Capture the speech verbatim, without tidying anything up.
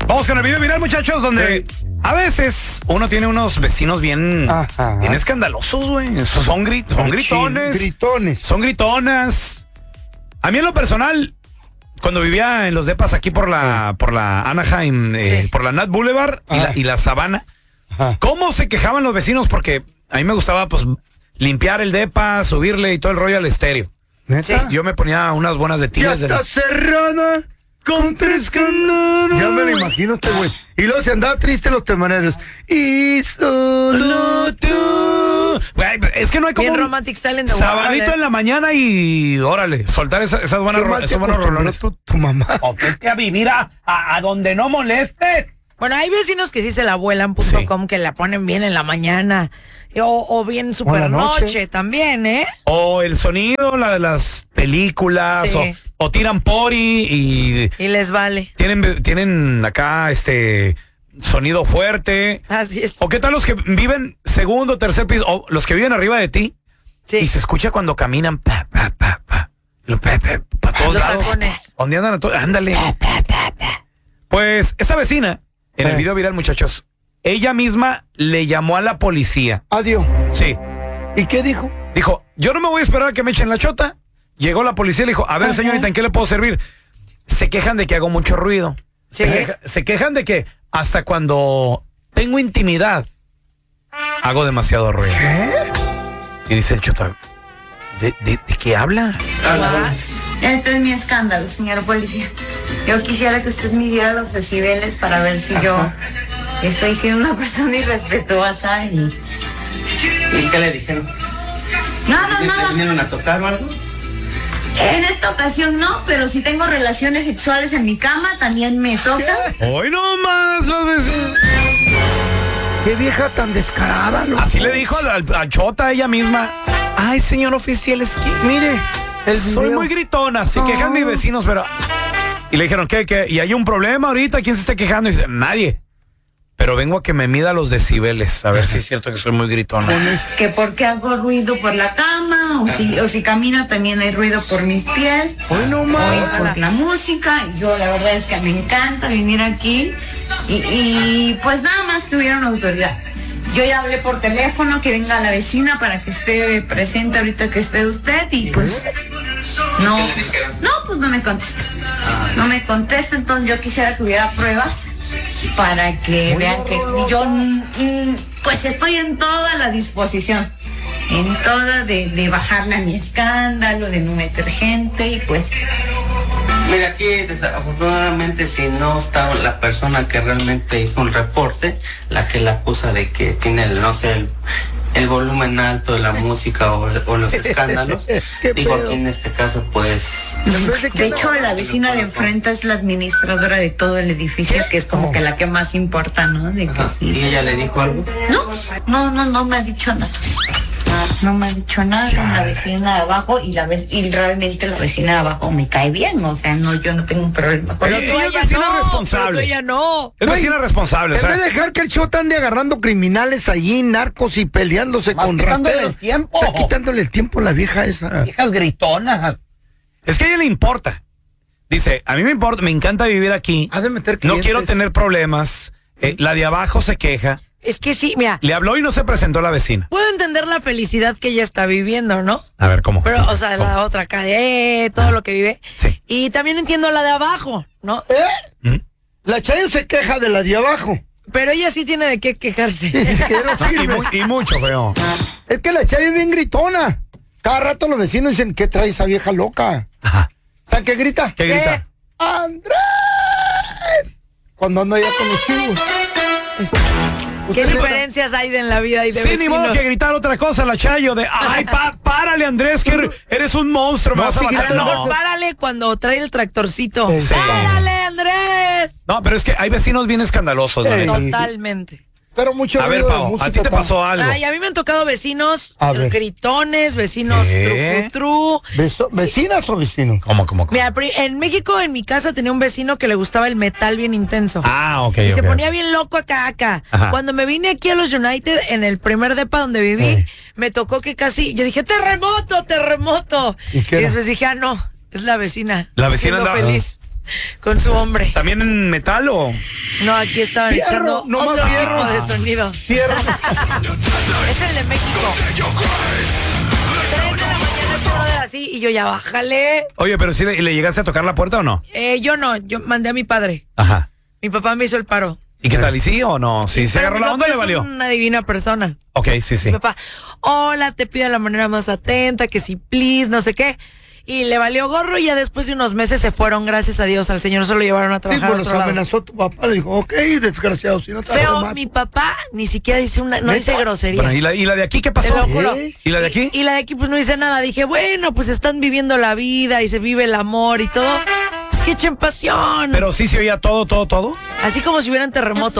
Vamos con el video viral, muchachos, donde sí. a veces uno tiene unos vecinos bien, bien escandalosos, güey. Son, grit, son gritones. Gritones. Son gritonas. A mí en lo personal, cuando vivía en los depas aquí por la, por la Anaheim, eh, sí. por la Nat Boulevard y la, y la Sabana, Ajá. ¿cómo se quejaban los vecinos? Porque a mí me gustaba, pues, limpiar el depa, subirle y todo el rollo al estéreo. ¿Neta? Yo me ponía unas buenas de tiras. Ya está de... cerrada con tres candados. Ya me lo imagino este güey. Y luego se andaba triste los temaneros. Y solo tú. Güey, es que no hay como bien romantic style en the sabadito en la mañana y órale, soltar esas, esas buenas ro- esos buenos rolones. Tu, tu mamá. O vete a vivir a, a, a donde no molestes. Bueno, hay vecinos que sí se la vuelan punto com, sí. que la ponen bien en la mañana. O, o bien super noche. noche también, ¿eh? O el sonido, la de las películas, sí. o, o tiran pori y... Y les vale. Tienen, tienen acá este sonido fuerte. Así es. O qué tal los que viven segundo, tercer piso, o los que viven arriba de ti. Sí. Y se escucha cuando caminan, pa, pa, pa, pa, pa, pa, pa, pa todos los lados. tacones. ¿Dónde andan? To- ándale. Pa, pa, pa, pa. Pues esta vecina, en eh. el video viral, muchachos, ella misma le llamó a la policía. Adiós. Sí. ¿Y qué dijo? Dijo, yo no me voy a esperar a que me echen la chota. Llegó la policía y le dijo, a ver, Ajá. señorita, ¿en qué le puedo servir? Se quejan de que hago mucho ruido. Sí. Se, queja, se quejan de que hasta cuando tengo intimidad hago demasiado ruido. ¿Qué? Y dice el chota, ¿de, de, de qué habla? Hola. Este es mi escándalo, señor policía. Yo quisiera que usted midiera los decibeles para ver si Ajá. yo estoy siendo una persona irrespetuosa y... ¿Y qué le dijeron? Nada, ¿Le, nada. ¿Le vinieron a tocar o algo? En esta ocasión no, pero si tengo relaciones sexuales en mi cama, también me toca. Hoy no más las veces. Qué vieja tan descarada, loco. Así le dijo al, al, al chota ella misma. Ay, señor oficial, es que, mire, el soy muy gritona, se oh. quejan mis vecinos, pero... Y le dijeron, ¿qué, qué? ¿Y hay un problema ahorita? ¿Quién se está quejando? Y dice, nadie. Pero vengo a que me mida los decibeles, a ver si es cierto que soy muy gritona. Que porque hago ruido por la cama, o si, o si camino también hay ruido por mis pies. Hoy no más. O por la música. Yo la verdad es que me encanta venir aquí. Y, y pues nada más tuvieron autoridad. Yo ya hablé por teléfono que venga la vecina para que esté presente ahorita que esté usted y pues no, no, pues no me contesta. No me contesta, entonces yo quisiera que hubiera pruebas para que vean que yo pues estoy en toda la disposición, en toda de, de bajarle a mi escándalo, de no meter gente y pues... Mira, aquí desafortunadamente si no está la persona que realmente hizo un reporte, la que la acusa de que tiene, el, no sé, el, el volumen alto de la música o, o los escándalos, digo aquí en este caso pues... De hecho la vecina de enfrente es la administradora de todo el edificio, que es como que la que más importa, ¿no? De que sí, ¿Y ella le dijo algo? No, no, no, no me ha dicho nada. No me ha dicho nada con la vecina de abajo y la vez y realmente la vecina de abajo me cae bien, o sea, no, yo no tengo un problema. Pero tú ella no, responsable. Pero tú ella no. Es vecina responsable, en vez de dejar que el chota ande agarrando criminales allí, narcos y peleándose Más con quitándole rateros. el tiempo. Está quitándole el tiempo a la vieja esa. Viejas gritonas. Es que a ella le importa. Dice, a mí me importa, me encanta vivir aquí. Ha de meter no quiero tener problemas. Eh, la de abajo se queja. Es que sí, mira. Le habló y no se presentó la vecina. Puedo entender la felicidad que ella está viviendo, ¿no? A ver, ¿cómo? Pero, o sea, ¿Cómo? la otra acá, eh, todo ah, lo que vive. Sí. Y también entiendo la de abajo, ¿no? ¿Eh? ¿Mm? La Chayo se queja de la de abajo. Pero ella sí tiene de qué quejarse. Es que no sirve. y, mu- y mucho, feo. Es que la Chayo es bien gritona. Cada rato los vecinos dicen, ¿qué trae esa vieja loca? Ajá. ¿Saben qué grita? ¿Qué, ¿Qué grita? ¡Andrés! Cuando ando allá con los chivos. ¿Qué diferencias hay de en la vida y de Sí, vecinos? ni modo que gritar otra cosa, la Chayo, de, ay, pa, párale, Andrés, que eres un monstruo. No, me vas a sí, matar. A lo mejor No. párale cuando trae el tractorcito. Sí. ¡Párale, Andrés! No, pero es que hay vecinos bien escandalosos, ¿no? Ey. Totalmente. Pero mucho A ver, ruido de Pau, música, ¿a ti te Pau. pasó algo? Ay, a mí me han tocado vecinos A ver. gritones, vecinos ¿Qué? trucutru. Beso- ¿Vecinas o vecinos? ¿Cómo, cómo, cómo? Mira, pri- en México, en mi casa, tenía un vecino que le gustaba el metal bien intenso. Ah, ok, Y ok. se ponía bien loco acá, acá. Ajá. Cuando me vine aquí a los United, en el primer depa donde viví, Eh. me tocó que casi, yo dije, terremoto, terremoto. ¿Y qué era? después dije, ah, no, es la vecina. La vecina siendo andaba- feliz. con su hombre. ¿También en metal o...? No, aquí estaban Fierro, echando no otro más fierro. tipo de sonido. Fierro. Es el de México. Tres de la mañana, ocho horas así, y yo ya bájale. Oye, pero si le, le llegaste a tocar la puerta o no? Eh, yo no, yo mandé a mi padre. Ajá. Mi papá me hizo el paro. ¿Y qué tal? ¿Y sí o no? ¿Sí se Pero agarró mi la onda papá o le valió? Es una divina persona. Ok, sí, sí. Mi papá, hola, te pido de la manera más atenta, que si please, no sé qué. Y le valió gorro y ya después de unos meses se fueron, gracias a Dios. Al señor se lo llevaron a Sí, trabajar pues a los otro lado. amenazó tu papá. Le dijo, ok, desgraciado, si no te Pero mato. mi papá ni siquiera dice una, no ¿Neta? dice groserías. Bueno, ¿y la, ¿y la de aquí qué Te pasó? lo juro. ¿Eh? ¿Y la de aquí? Y, y la de aquí pues no dice nada. Dije, bueno, pues están viviendo la vida y se vive el amor y todo. Pues que echen pasión. Pero sí se oía todo, todo, todo. Así como si hubieran terremoto.